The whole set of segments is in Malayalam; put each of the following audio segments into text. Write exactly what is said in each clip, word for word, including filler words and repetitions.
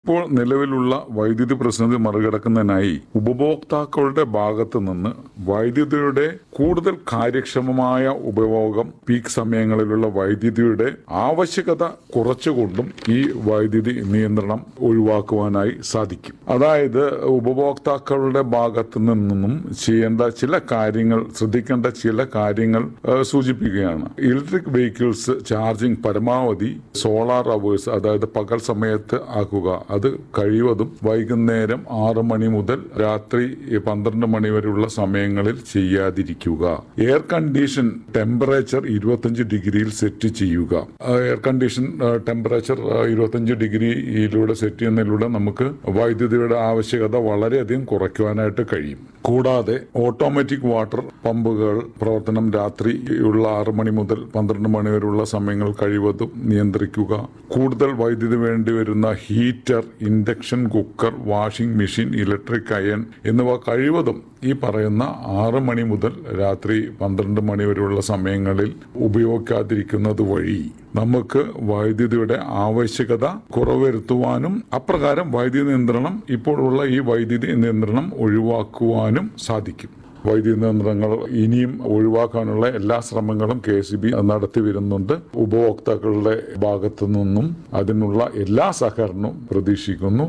ഇപ്പോൾ നിലവിലുള്ള വൈദ്യുതി പ്രതിസന്ധി മറികടക്കുന്നതിനായി ഉപഭോക്താക്കളുടെ ഭാഗത്തു നിന്ന് വൈദ്യുതിയുടെ കൂടുതൽ കാര്യക്ഷമമായ ഉപയോഗം, പീക്ക് സമയങ്ങളിലുള്ള വൈദ്യുതിയുടെ ആവശ്യകത കുറച്ചുകൊണ്ടും ഈ വൈദ്യുതി നിയന്ത്രണം ഒഴിവാക്കുവാനായി സാധിക്കും. അതായത് ഉപഭോക്താക്കളുടെ ഭാഗത്തു നിന്നും ചെയ്യേണ്ട ചില കാര്യങ്ങൾ, ശ്രദ്ധിക്കേണ്ട ചില കാര്യങ്ങൾ സൂചിപ്പിക്കുകയാണ്. ഇലക്ട്രിക് വെഹിക്കിൾസ് ചാർജിംഗ് പരമാവധി സോളാർ അവേഴ്സ്, അതായത് പകൽ സമയത്ത് ആക്കുക. അത് കഴിവതും വൈകുന്നേരം ആറ് മണി മുതൽ രാത്രി പന്ത്രണ്ട് മണി വരെയുള്ള സമയങ്ങളിൽ ചെയ്യാതിരിക്കുക. എയർ കണ്ടീഷൻ ടെമ്പറേച്ചർ ഇരുപത്തിയഞ്ച് ഡിഗ്രിയിൽ സെറ്റ് ചെയ്യുക. എയർ കണ്ടീഷൻ ടെമ്പറേച്ചർ ഇരുപത്തിയഞ്ച് ഡിഗ്രിയിലൂടെ സെറ്റ് ചെയ്യുന്നതിലൂടെ നമുക്ക് വൈദ്യുതിയുടെ ആവശ്യകത വളരെയധികം കുറയ്ക്കുവാനായിട്ട് കഴിയും. കൂടാതെ ഓട്ടോമാറ്റിക് വാട്ടർ പമ്പുകൾ പ്രവർത്തനം രാത്രിയുള്ള ആറ് മണി മുതൽ പന്ത്രണ്ട് മണി വരെയുള്ള സമയങ്ങൾ കഴിവതും നിയന്ത്രിക്കുക. കൂടുതൽ വൈദ്യുതി വേണ്ടി വരുന്ന heater, induction cooker, washing machine, electric iron എന്നിവ കഴിവതും ഈ പറയുന്ന ആറ് മണി മുതൽ രാത്രി പന്ത്രണ്ട് മണി വരെയുള്ള സമയങ്ങളിൽ ഉപയോഗിക്കാതിരിക്കുന്നത് വഴി നമുക്ക് വൈദ്യുതിയുടെ ആവശ്യകത കുറവരുത്തുവാനും അപ്രകാരം വൈദ്യുതി നിയന്ത്രണം, ഇപ്പോഴുള്ള ഈ വൈദ്യുതി നിയന്ത്രണം ഒഴിവാക്കുവാനും സാധിക്കും. വൈദ്യുതി നിയന്ത്രണങ്ങൾ ഇനിയും ഒഴിവാക്കാനുള്ള എല്ലാ ശ്രമങ്ങളും കെ എസ് ഇ ബി നടത്തി വരുന്നുണ്ട്. ഉപഭോക്താക്കളുടെ ഭാഗത്തു നിന്നും അതിനുള്ള എല്ലാ സഹകരണവും പ്രതീക്ഷിക്കുന്നു.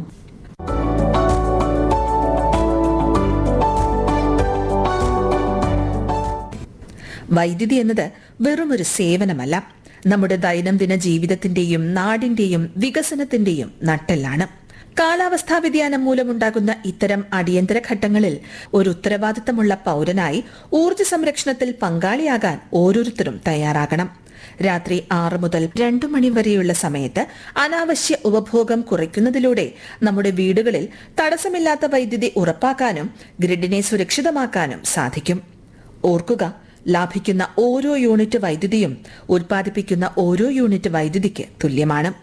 വൈദ്യുതി എന്നത് വെറുമൊരു സേവനമല്ല, നമ്മുടെ ദൈനംദിന ജീവിതത്തിന്റെയും നാടിന്റെയും വികസനത്തിന്റെയും നട്ടെല്ലാണ്. കാലാവസ്ഥാ വ്യതിയാനം മൂലമുണ്ടാകുന്ന ഇത്തരം അടിയന്തര ഘട്ടങ്ങളിൽ ഒരു ഉത്തരവാദിത്തമുള്ള പൌരനായി ഊർജ്ജ സംരക്ഷണത്തിൽ പങ്കാളിയാകാൻ ഓരോരുത്തരും തയ്യാറാകണം. രാത്രി ആറ് മുതൽ രണ്ടു മണി വരെയുള്ള സമയത്ത് അനാവശ്യ ഉപഭോഗം കുറയ്ക്കുന്നതിലൂടെ നമ്മുടെ വീടുകളിൽ തടസ്സമില്ലാത്ത വൈദ്യുതി ഉറപ്പാക്കാനും ഗ്രിഡിനെ സുരക്ഷിതമാക്കാനും സാധിക്കും. ഓർക്കുക, ലാഭിക്കുന്ന ഓരോ യൂണിറ്റ് വൈദ്യുതിയും ഉൽപ്പാദിപ്പിക്കുന്ന ഓരോ യൂണിറ്റ് വൈദ്യുതിക്ക് തുല്യമാണ്.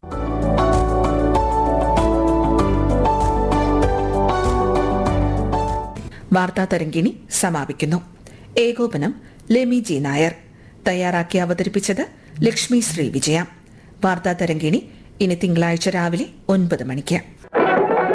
വാർത്താ തരംഗിണി സമാപിക്കുന്നു. ഏകോപനം ലെമി ജി നായർ. തയ്യാറാക്കി അവതരിപ്പിച്ചത് ലക്ഷ്മി ശ്രീ വിജയ. വാർത്താ തരംഗിണി ഇനി തിങ്കളാഴ്ച രാവിലെ ഒൻപത് മണിക്ക്.